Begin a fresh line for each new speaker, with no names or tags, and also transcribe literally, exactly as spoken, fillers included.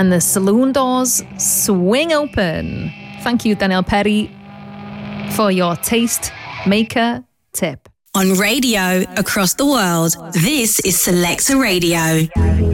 and the saloon doors swing open. Thank you, Danielle Perry, for your taste maker tip.
On radio across the world, this is Selector Radio.